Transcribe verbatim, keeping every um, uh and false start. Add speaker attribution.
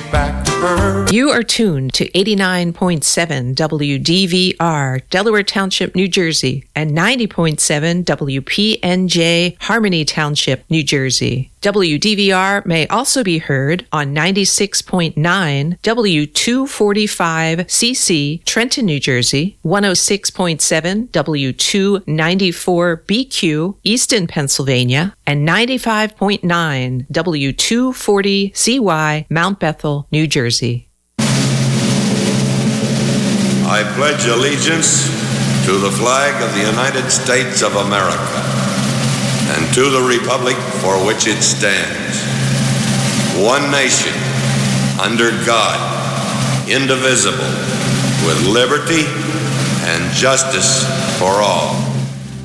Speaker 1: back to her.
Speaker 2: You are tuned to eighty-nine point seven W D V R, Delaware Township, New Jersey, and ninety point seven W P N J, Harmony Township, New Jersey. W D V R may also be heard on ninety-six point nine W two forty-five C C, Trenton, New Jersey, one oh six point seven W two ninety-four B Q, Easton, Pennsylvania, and ninety-five point nine W two forty C Y, Mount Bethel, New Jersey.
Speaker 3: I pledge allegiance to the flag of the United States of America and to the republic for which it stands, one nation, under God, indivisible, with liberty and justice for all.